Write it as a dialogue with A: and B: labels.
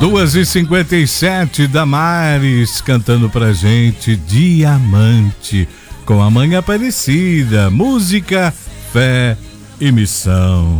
A: 2h57, Damares cantando pra gente Diamante, com a Mãe Aparecida, música, fé e missão.